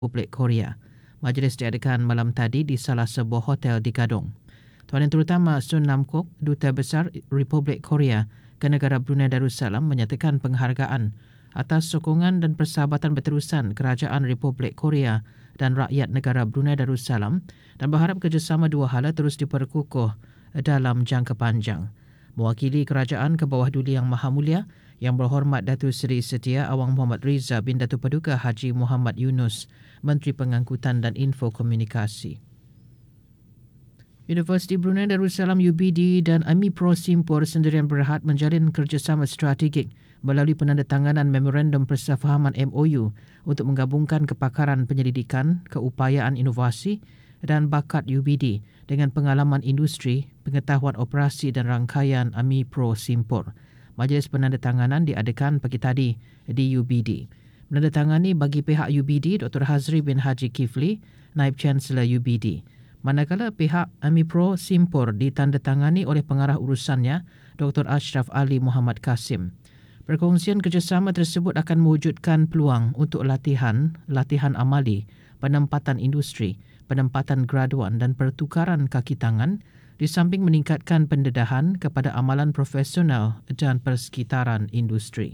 Republik Korea. Majlis diadakan malam tadi di salah sebuah hotel di Gadong. Tuan Yang Terutama Sun Namkok, Duta Besar Republik Korea ke negara Brunei Darussalam menyatakan penghargaan atas sokongan dan persahabatan berterusan Kerajaan Republik Korea dan rakyat negara Brunei Darussalam dan berharap kerjasama dua hala terus diperkukuh dalam jangka panjang. Mewakili kerajaan ke bawah Duli Yang Maha Mulia, Yang Berhormat Datuk Seri Setia Awang Muhammad Riza bin Datuk Paduka Haji Muhammad Yunus, Menteri Pengangkutan dan Info Komunikasi. Universiti Brunei Darussalam UBD dan AMIPRO Simpor sendirian berhad menjalin kerjasama strategik melalui penandatanganan Memorandum Persefahaman MOU untuk menggabungkan kepakaran penyelidikan, keupayaan inovasi dan bakat UBD dengan pengalaman industri, pengetahuan operasi dan rangkaian AMIPRO Simpor. Majlis penandatanganan diadakan pagi tadi di UBD. Menandatangani bagi pihak UBD Dr. Hazri bin Haji Kifli, Naib Chancellor UBD. Manakala pihak AMIPRO Simpor ditandatangani oleh pengarah urusannya Dr. Ashraf Ali Muhammad Kasim. Perkongsian kerjasama tersebut akan mewujudkan peluang untuk latihan amali, penempatan industri, penempatan graduan dan pertukaran kaki tangan di samping meningkatkan pendedahan kepada amalan profesional dan persekitaran industri.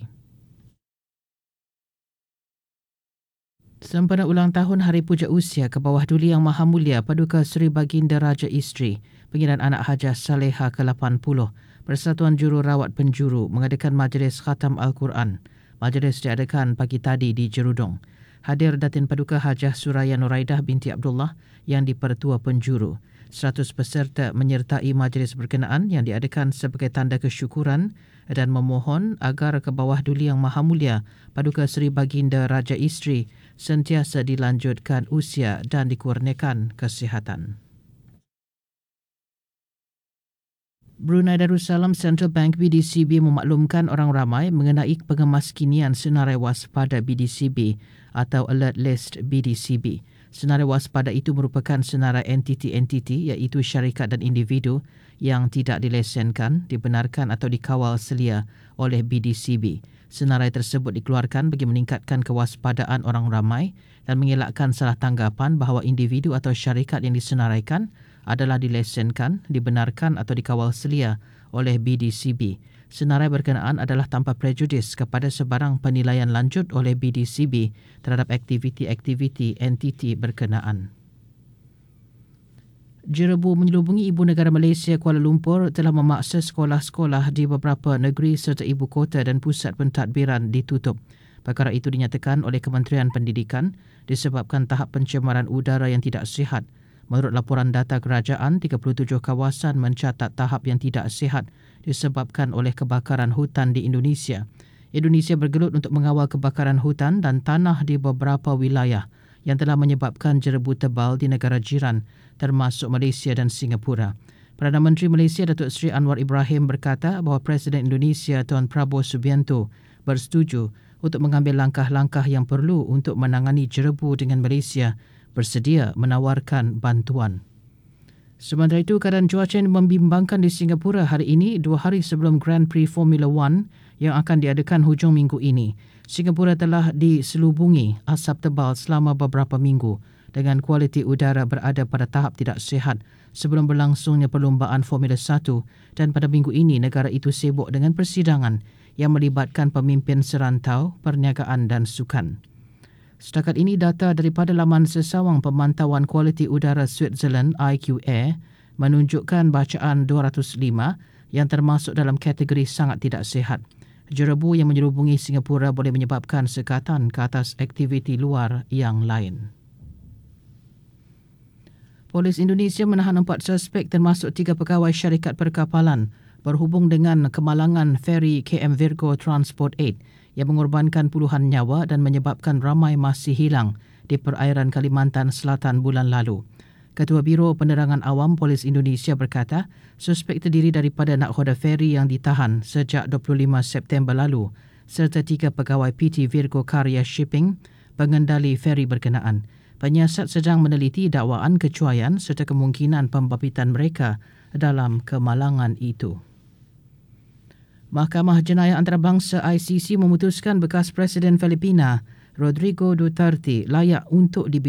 Sempena ulang tahun Hari Puja Usia ke bawah Duli Yang Maha Mulia Paduka Seri Baginda Raja Isteri, Pengiran Anak Hajah Saleha ke-80, Persatuan Jururawat Penjuru mengadakan majlis khatam Al-Quran. Majlis diadakan pagi tadi di Jerudong. Hadir Datin Paduka Hajah Suraya Nuraidah binti Abdullah yang dipertua penjuru. 100 peserta menyertai majlis berkenaan yang diadakan sebagai tanda kesyukuran dan memohon agar ke bawah Duli Yang Maha Mulia Paduka Seri Baginda Raja Isteri sentiasa dilanjutkan usia dan dikurniakan kesihatan. Brunei Darussalam Central Bank BDCB memaklumkan orang ramai mengenai pengemaskinian senarai waspada BDCB atau Alert List BDCB. Senarai waspada itu merupakan senarai entiti-entiti iaitu syarikat dan individu yang tidak dilesenkan, dibenarkan atau dikawal selia oleh BDCB. Senarai tersebut dikeluarkan bagi meningkatkan kewaspadaan orang ramai dan mengelakkan salah tanggapan bahawa individu atau syarikat yang disenaraikan adalah dilesenkan, dibenarkan atau dikawal selia oleh BDCB. Senarai berkenaan adalah tanpa prejudis kepada sebarang penilaian lanjut oleh BDCB terhadap aktiviti-aktiviti entiti berkenaan. Jerebu menyelubungi ibu negara Malaysia Kuala Lumpur telah memaksa sekolah-sekolah di beberapa negeri serta ibu kota dan pusat pentadbiran ditutup. Perkara itu dinyatakan oleh Kementerian Pendidikan disebabkan tahap pencemaran udara yang tidak sihat. Menurut laporan data kerajaan, 37 kawasan mencatat tahap yang tidak sihat disebabkan oleh kebakaran hutan di Indonesia. Indonesia bergelut untuk mengawal kebakaran hutan dan tanah di beberapa wilayah yang telah menyebabkan jerebu tebal di negara jiran termasuk Malaysia dan Singapura. Perdana Menteri Malaysia Datuk Seri Anwar Ibrahim berkata bahawa Presiden Indonesia Tuan Prabowo Subianto bersetuju untuk mengambil langkah-langkah yang perlu untuk menangani jerebu dengan Malaysia bersedia menawarkan bantuan. Sementara itu, keadaan cuaca yang membimbangkan di Singapura hari ini, 2 hari sebelum Grand Prix Formula One yang akan diadakan hujung minggu ini. Singapura telah diselubungi asap tebal selama beberapa minggu dengan kualiti udara berada pada tahap tidak sihat sebelum berlangsungnya perlumbaan Formula 1 dan pada minggu ini negara itu sibuk dengan persidangan yang melibatkan pemimpin serantau, perniagaan dan sukan. Setakat ini, data daripada laman sesawang pemantauan kualiti udara Switzerland IQ Air menunjukkan bacaan 205 yang termasuk dalam kategori sangat tidak sihat. Jerebu yang menyelubungi Singapura boleh menyebabkan sekatan ke atas aktiviti luar yang lain. Polis Indonesia menahan 4 suspek termasuk 3 pegawai syarikat perkapalan berhubung dengan kemalangan feri KM Virgo Transport 8 yang mengorbankan puluhan nyawa dan menyebabkan ramai masih hilang di perairan Kalimantan Selatan bulan lalu. Ketua Biro Penerangan Awam Polis Indonesia berkata, suspek terdiri daripada nakhoda feri yang ditahan sejak 25 September lalu serta 3 pegawai PT Virgo Karya Shipping, pengendali feri berkenaan. Penyiasat sedang meneliti dakwaan kecuaian serta kemungkinan pembabitan mereka dalam kemalangan itu. Mahkamah Jenayah Antarabangsa ICC memutuskan bekas Presiden Filipina Rodrigo Duterte layak untuk